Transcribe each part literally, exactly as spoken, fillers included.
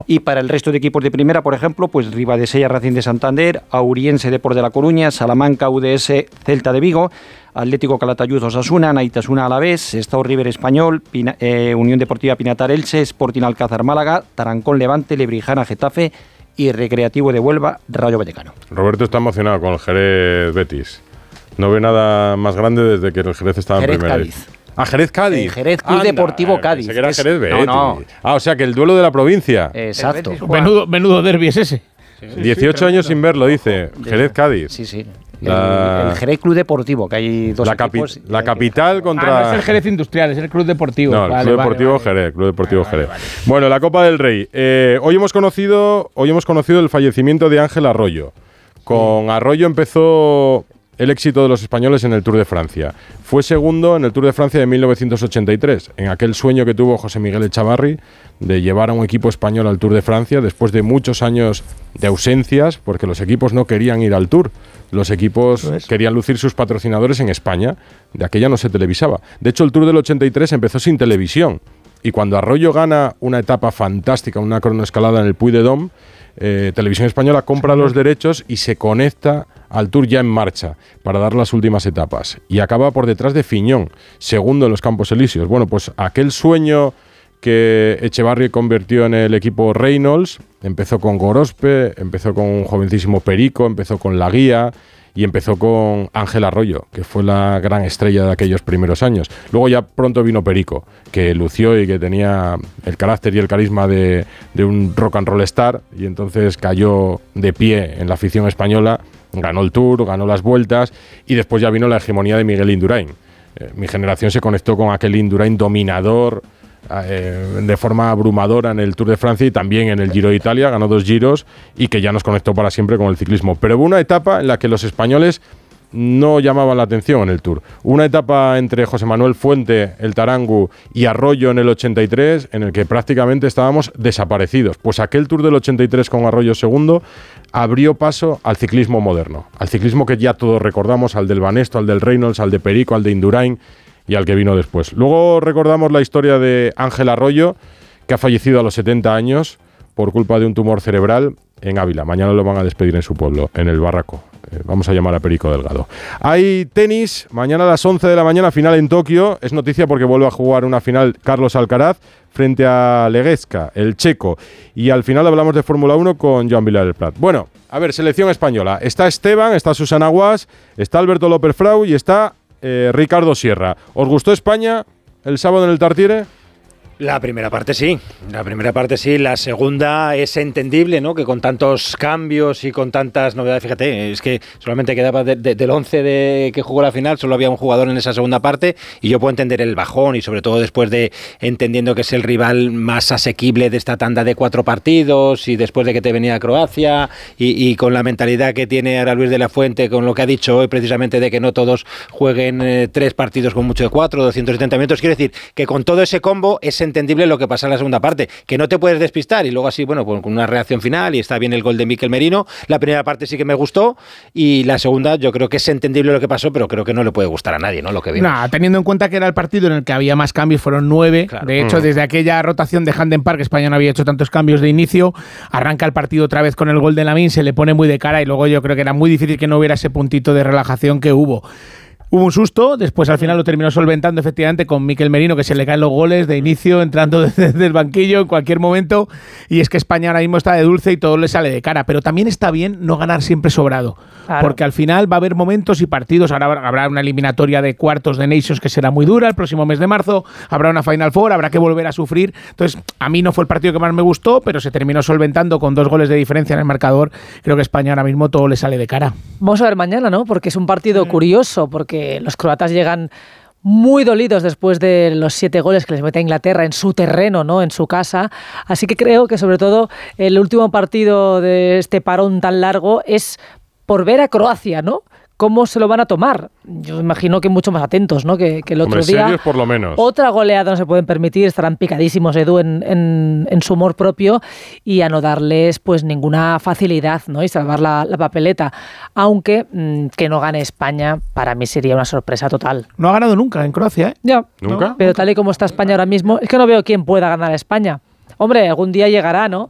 Y para el resto de equipos de primera, por ejemplo, pues Ribadesella, Racing de Santander, Auriense, Depor de La Coruña, Salamanca, U D S, Celta de Vigo, Atlético Calatayud, Osasuna, Naitasuna Alavés, Estado River Español, Pina, eh, Unión Deportiva Pinatar Elche, Sporting Alcázar Málaga, Tarancón Levante, Lebrijana Getafe y Recreativo de Huelva, Rayo Vallecano. Roberto está emocionado con el Jerez Betis. No ve nada más grande desde que el Jerez estaba Jerez en primera. Cádiz. Ah, Jerez Cádiz. El Jerez Club Anda, Deportivo Cádiz. Pensé que era Es, Jerez Betis. No, no. Ah, o sea que el duelo de la provincia. Exacto. Menudo, menudo derbi es ese. Sí, dieciocho sí, años sin verlo, dice. Jerez Cádiz. Sí, sí. La... El, el Jerez Club Deportivo, que hay dos la equipos. Capi la capital que... contra... Ah, no es el Jerez Industrial, es el Club Deportivo. No, el vale, Club vale, Deportivo vale. Jerez. Club Deportivo vale, Jerez. vale, vale. Bueno, la Copa del Rey. Eh, hoy hemos conocido, hoy hemos conocido el fallecimiento de Ángel Arroyo. Con Arroyo empezó el éxito de los españoles en el Tour de Francia. Fue segundo en el Tour de Francia de mil novecientos ochenta y tres, en aquel sueño que tuvo José Miguel Echavarri de llevar a un equipo español al Tour de Francia después de muchos años de ausencias, porque los equipos no querían ir al Tour. Los equipos pues. querían lucir sus patrocinadores en España. De aquella no se televisaba. De hecho, el Tour del ochenta y tres empezó sin televisión. Y cuando Arroyo gana una etapa fantástica, una cronoescalada en el Puy de Dôme, eh, Televisión Española compra los derechos y se conecta al Tour ya en marcha para dar las últimas etapas. Y acaba por detrás de Fiñón, segundo en los Campos Elíseos. Bueno, pues aquel sueño que Echevarri convirtió en el equipo Reynolds, empezó con Gorospe, empezó con un jovencísimo Perico, empezó con La Guía y empezó con Ángel Arroyo, que fue la gran estrella de aquellos primeros años. Luego ya pronto vino Perico, que lució y que tenía el carácter y el carisma de, de un rock and roll star, y entonces cayó de pie en la afición española, ganó el Tour, ganó las vueltas, y después ya vino la hegemonía de Miguel Indurain. Eh, mi generación se conectó con aquel Indurain dominador, Eh, de forma abrumadora en el Tour de Francia y también en el Giro de Italia, ganó dos giros y que ya nos conectó para siempre con el ciclismo. Pero hubo una etapa en la que los españoles no llamaban la atención en el Tour. Una etapa entre José Manuel Fuente, el Tarangu, y Arroyo en el ochenta y tres, en el que prácticamente estábamos desaparecidos. Pues aquel Tour del ochenta y tres con Arroyo segundo abrió paso al ciclismo moderno, al ciclismo que ya todos recordamos, al del Banesto, al del Reynolds, al de Perico, al de Indurain y al que vino después. Luego recordamos la historia de Ángel Arroyo, que ha fallecido a los setenta años por culpa de un tumor cerebral en Ávila. Mañana lo van a despedir en su pueblo, en el Barraco. Eh, vamos a llamar a Perico Delgado. Hay tenis, mañana a las once de la mañana, final en Tokio. Es noticia porque vuelve a jugar una final Carlos Alcaraz frente a Leguesca, el checo. Y al final hablamos de Fórmula uno con Joan Vilar del Prat. Bueno, a ver, selección española. Está Esteban, está Susana Guas, está Alberto López Frau y está Eh, Ricardo Sierra. ¿Os gustó España el sábado en el Tartiere? La primera parte sí, la primera parte sí, la segunda es entendible, ¿no? Que con tantos cambios y con tantas novedades, fíjate, es que solamente quedaba de, de, del once de que jugó la final, solo había un jugador en esa segunda parte y yo puedo entender el bajón y sobre todo después de entendiendo que es el rival más asequible de esta tanda de cuatro partidos y después de que te venía Croacia y, y con la mentalidad que tiene ahora Luis de la Fuente, con lo que ha dicho hoy precisamente de que no todos jueguen eh, tres partidos con mucho de cuatro, doscientos setenta minutos, quiero decir que con todo ese combo es entendible lo que pasa en la segunda parte, que no te puedes despistar y luego así, bueno, pues con una reacción final y está bien el gol de Mikel Merino. La primera parte sí que me gustó y la segunda yo creo que es entendible lo que pasó, pero creo que no le puede gustar a nadie, ¿no? Lo que vimos. Nah, teniendo en cuenta que era el partido en el que había más cambios, fueron nueve. Claro. De hecho, mm. desde aquella rotación de Handen Park, España no había hecho tantos cambios de inicio. Arranca el partido otra vez con el gol de Lamine, se le pone muy de cara y luego yo creo que era muy difícil que no hubiera ese puntito de relajación que hubo. Hubo un susto, después al final lo terminó solventando efectivamente con Mikel Merino, que se le caen los goles de inicio, entrando desde, desde el banquillo en cualquier momento, y es que España ahora mismo está de dulce y todo le sale de cara, pero también está bien no ganar siempre sobrado, claro. Porque al final va a haber momentos y partidos, ahora habrá una eliminatoria de cuartos de Nations que será muy dura el próximo mes de marzo, habrá una Final Four, habrá que volver a sufrir, entonces a mí no fue el partido que más me gustó, pero se terminó solventando con dos goles de diferencia en el marcador. Creo que España ahora mismo todo le sale de cara. Vamos a ver mañana, ¿no? Porque es un partido curioso, porque los croatas llegan muy dolidos después de los siete goles que les mete a Inglaterra en su terreno, ¿no? En su casa. Así que creo que sobre todo el último partido de este parón tan largo es por ver a Croacia, ¿no? ¿Cómo se lo van a tomar? Yo imagino que mucho más atentos, ¿no? Que, que el otro Hombre, día. serios por lo menos. Otra goleada no se pueden permitir, estarán picadísimos, Edu, en, en, en su humor propio y a no darles pues ninguna facilidad, ¿no? Y salvar la, la papeleta. Aunque mmm, que no gane España, para mí sería una sorpresa total. No ha ganado nunca en Croacia, ¿eh? Ya. ¿Nunca? Pero tal y como está España ahora mismo, es que no veo quién pueda ganar a España. Hombre, algún día llegará, ¿no?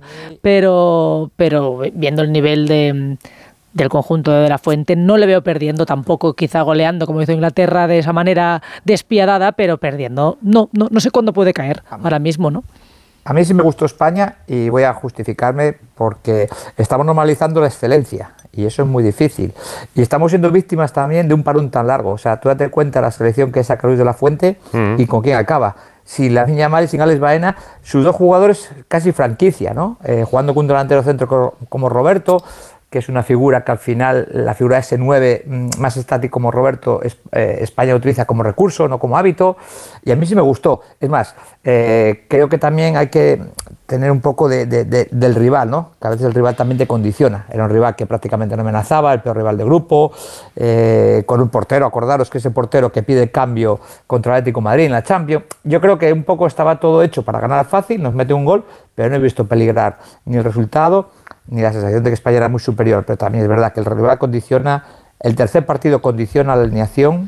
Pero, pero viendo el nivel de... del conjunto de la Fuente, no le veo perdiendo tampoco, quizá goleando como hizo Inglaterra de esa manera despiadada, pero perdiendo, no, no, no sé cuándo puede caer, ahora mismo, ¿no? A mí sí me gustó España y voy a justificarme porque estamos normalizando la excelencia y eso es muy difícil. Y estamos siendo víctimas también de un parón tan largo. O sea, tú date cuenta la selección que saca Luis de la Fuente mm. y con quién acaba. Sin Lamine Yamal y sin Alex Baena, sus dos jugadores casi franquicia, ¿no? Eh, jugando con un delantero centro como Roberto, que es una figura que al final, la figura de ese nueve más estático como Roberto, es, eh, España utiliza como recurso, no como hábito, y a mí sí me gustó. Es más, eh, creo que también hay que tener un poco de, de, de, del rival, ¿no? Que a veces el rival también te condiciona. Era un rival que prácticamente no amenazaba, el peor rival de grupo, eh, con un portero, acordaros que ese portero que pide cambio contra el Atlético de Madrid en la Champions. Yo creo que un poco estaba todo hecho para ganar fácil, nos mete un gol, pero no he visto peligrar ni el resultado, ni la sensación de que España era muy superior, pero también es verdad que el rival condiciona, el tercer partido condiciona la alineación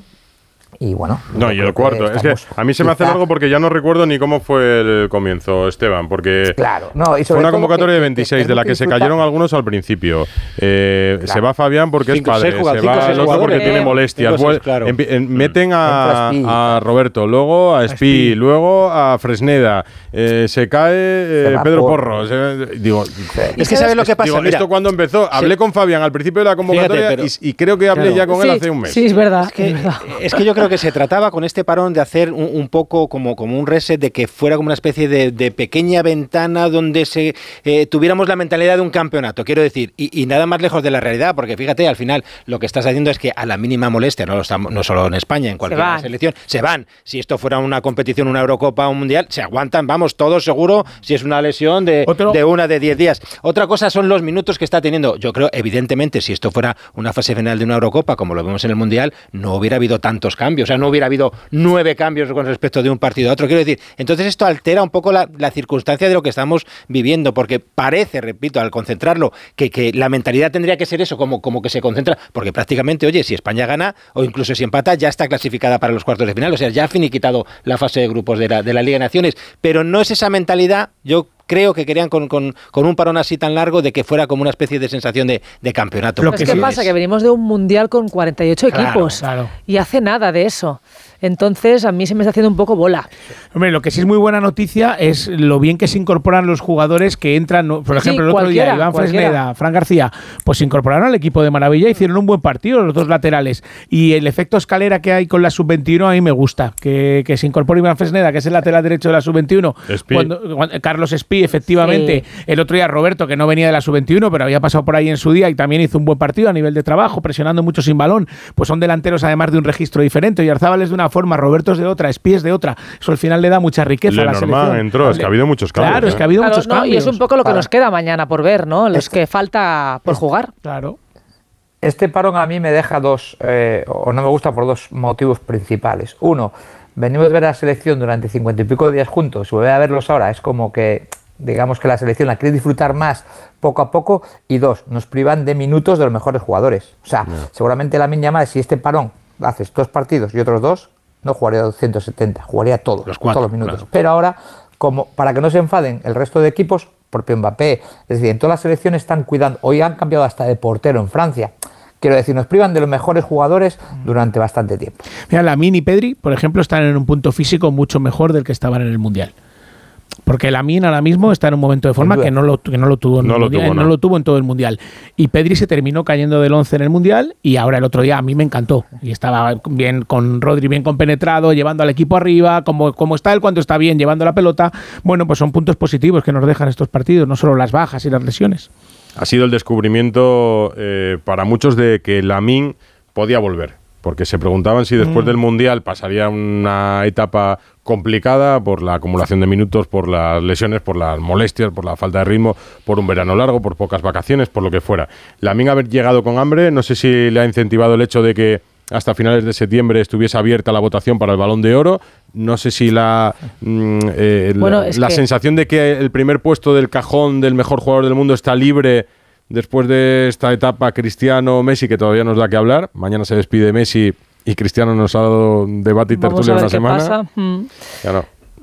y bueno. No, y el cuarto, es que a mí se me hace largo porque ya no recuerdo ni cómo fue el comienzo, Esteban, porque claro, no, y fue una convocatoria que, de veintiséis, que de la que se cayeron algunos al principio. Eh, claro. Se va Fabián porque cinco, es padre, jugadores, se va el otro porque eh, tiene molestias. Seis, claro. en, en, meten a, a Roberto, luego a Espí, luego a Fresneda, eh, se cae eh, Pedro Porro. Se, digo, sí. Es que sabes lo que pasa. Digo, Mira, ¿esto cuando empezó? Hablé sí. con Fabián al principio de la convocatoria. Fíjate, pero, y, y creo que hablé claro. ya con él sí, hace un mes. Sí, es verdad. Es que, es que yo creo que se trataba con este parón de hacer un, un poco como, como un reset, de que fuera como una especie de, de pequeña ventana donde se eh, tuviéramos la mentalidad de un campeonato, quiero decir, y, y nada más lejos de la realidad, porque fíjate, al final lo que estás haciendo es que a la mínima molestia, no, estamos, no solo en España, en cualquier se selección, se van. Si esto fuera una competición, una Eurocopa, un Mundial, se aguantan, vamos, todos seguro, si es una lesión de, de una de diez días. Otra cosa son los minutos que está teniendo. Yo creo, evidentemente, si esto fuera una fase final de una Eurocopa, como lo vemos en el Mundial, no hubiera habido tantos cambios, o sea, no hubiera habido nueve cambios con respecto de un partido a otro. Quiero decir, entonces esto altera un poco la, la circunstancia de lo que estamos viviendo, porque parece, repito, al concentrarlo, que, que la mentalidad tendría que ser eso, como, como que se concentra, porque prácticamente, oye, si España gana o incluso si empata, ya está clasificada para los cuartos de final, o sea, ya ha finiquitado la fase de grupos de la, de la Liga de Naciones, pero no es esa mentalidad, yo creo que querían con, con, con un parón así tan largo de que fuera como una especie de sensación de, de campeonato. Lo que sí pasa es que venimos de un mundial con cuarenta y ocho claro, equipos claro. y hace nada de eso. Entonces, a mí se me está haciendo un poco bola. Hombre, lo que sí es muy buena noticia es lo bien que se incorporan los jugadores que entran. Por ejemplo, sí, el otro día, Iván cualquiera. Fresneda, Fran García, pues se incorporaron al equipo de maravilla, hicieron un buen partido los dos laterales. Y el efecto escalera que hay con la sub veintiuno a mí me gusta. Que, que se incorpore Iván Fresneda, que es el lateral derecho de la sub veintiuno. Cuando, cuando, Carlos Espí, efectivamente. Sí. El otro día Roberto, que no venía de la sub veintiuno, pero había pasado por ahí en su día y también hizo un buen partido a nivel de trabajo, presionando mucho sin balón. Pues son delanteros además de un registro diferente. Y Arzábal es de una forma, Roberto es de otra, Espí es de otra. Eso al final le da mucha riqueza a la selección. Entró, es que ha habido muchos cambios. Claro, ¿eh? es que ha habido claro, muchos no, cambios. Y es un poco lo que claro. nos queda mañana por ver, ¿no? Los este, que falta por jugar. Claro. Este parón a mí me deja dos, eh, o no me gusta por dos motivos principales. Uno, venimos de ver a la selección durante cincuenta y pico de días juntos, y volver a verlos ahora es como que, digamos que la selección la quiere disfrutar más poco a poco. Y dos, nos privan de minutos de los mejores jugadores. O sea, no. seguramente Lamine Yamal, si este parón haces dos partidos y otros dos, no jugaría doscientos setenta, jugaría todos los, cuatro, todos los minutos. Claro. Pero ahora, como para que no se enfaden el resto de equipos, propio Mbappé, es decir, en todas las selecciones están cuidando, hoy han cambiado hasta de portero en Francia. Quiero decir, nos privan de los mejores jugadores durante bastante tiempo. Mira, Lamine y Pedri, por ejemplo, están en un punto físico mucho mejor del que estaban en el Mundial. Porque Lamine ahora mismo está en un momento de forma que no lo, que no lo tuvo en no el lo mundial, tuvo, no. no lo tuvo en todo el Mundial. Y Pedri se terminó cayendo del once en el Mundial y ahora el otro día a mí me encantó. Y estaba bien con Rodri, bien compenetrado, llevando al equipo arriba, como, como está él cuando está bien, llevando la pelota. Bueno, pues son puntos positivos que nos dejan estos partidos, no solo las bajas y las lesiones. Ha sido el descubrimiento eh, para muchos de que Lamine podía volver. Porque se preguntaban si después mm. del Mundial pasaría una etapa complicada por la acumulación de minutos, por las lesiones, por las molestias, por la falta de ritmo, por un verano largo, por pocas vacaciones, por lo que fuera. Lamine haber llegado con hambre, no sé si le ha incentivado el hecho de que hasta finales de septiembre estuviese abierta la votación para el Balón de Oro. No sé si la, mm, eh, bueno, la, la que... sensación de que el primer puesto del cajón del mejor jugador del mundo está libre después de esta etapa Cristiano-Messi, que todavía nos da que hablar. Mañana se despide Messi y Cristiano nos ha dado debate y tertulia una semana. Mm. Ya no.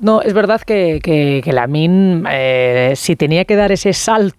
No, es verdad que, que, que Lamine, eh, si tenía que dar ese salto